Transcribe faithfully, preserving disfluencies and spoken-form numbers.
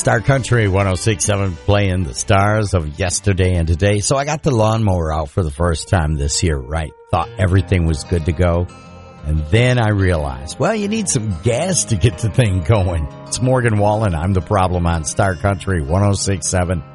Star Country one oh six point seven playing the stars of yesterday and today. So I got the lawnmower out for the first time this year, right? Thought everything was good to go. And then I realized, well, you need some gas to get the thing going. It's Morgan Wallen. I'm the problem on Star Country one oh six point seven.